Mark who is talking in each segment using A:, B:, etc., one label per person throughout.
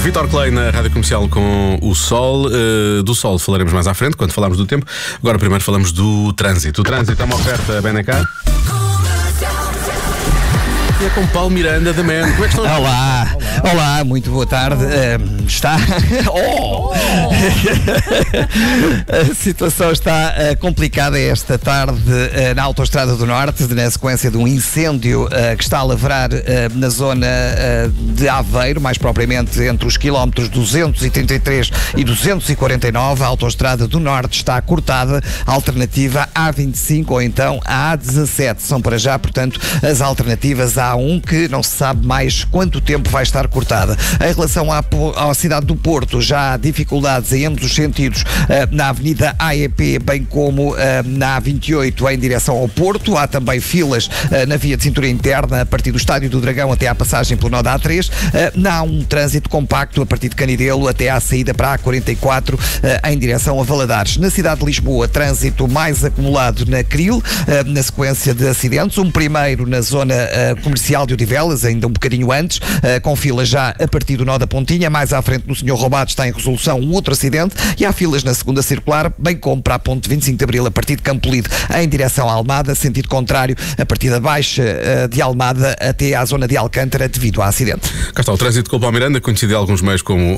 A: Vítor Clay na Rádio Comercial com o Sol. Do Sol falaremos mais à frente, quando falarmos do tempo. Agora primeiro falamos do trânsito. O trânsito é uma oferta Benacar. E é com Paulo Miranda da Man. Como é que estão?
B: Olá, muito boa tarde. Está. A situação está complicada esta tarde na Autoestrada do Norte, na sequência de um incêndio que está a lavrar na zona de Aveiro, mais propriamente entre os quilómetros 233 e 249. A Autoestrada do Norte está cortada, alternativa A25 ou então a A17. São para já, portanto, as alternativas A1, que não se sabe mais quanto tempo vai estar cortada. Em relação à cidade do Porto, já há dificuldades em ambos os sentidos na Avenida AEP, bem como na A28 em direção ao Porto. Há também filas na via de cintura interna a partir do Estádio do Dragão até à passagem pelo nó da A3. Há um trânsito compacto a partir de Canidelo até à saída para a A44 em direção a Valadares. Na cidade de Lisboa, trânsito mais acumulado na Cril, na sequência de acidentes. Um primeiro na zona comercial de Odivelas, ainda um bocadinho antes, com filas já a partir do nó da Pontinha. Mais à frente no Senhor Roubado está em resolução um outro acidente e há filas na segunda circular, bem como para a ponte 25 de Abril a partir de Campolide em direção à Almada, sentido contrário a partir da Baixa de Almada até à zona de Alcântara devido ao acidente.
A: Cá está o trânsito com o Paulo Miranda, conhecido em alguns meios como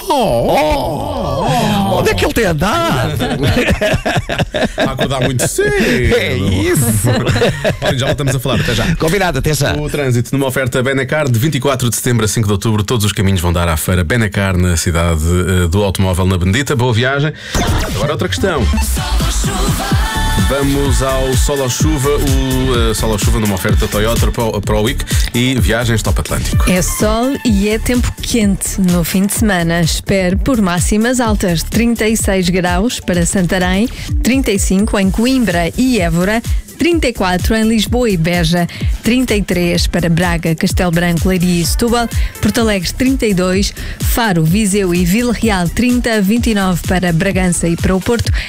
B: onde é que ele tem andado?
A: a acordar muito cedo.
B: É isso.
A: Olha, já voltamos a falar, até já.
B: Combinado, até já.
A: O trânsito numa oferta Benacar de 24 de setembro a 5 de outubro. Todos os caminhos vão dar à feira Benacar na cidade do automóvel na Benedita. Boa viagem. Agora outra questão. Vamos ao Sol ou Chuva. O Sol ou Chuva numa oferta Toyota Pro Week e viagens Top Atlântico.
C: É sol e é tempo quente no fim de semana. Espere por máximas altas: 36 graus para Santarém, 35 em Coimbra e Évora, 34 em Lisboa e Beja, 33 para Braga, Castelo Branco, Leiria e Setúbal, Porto Alegre 32, Faro, Viseu e Vila Real 30, 29 para Bragança e para o Porto,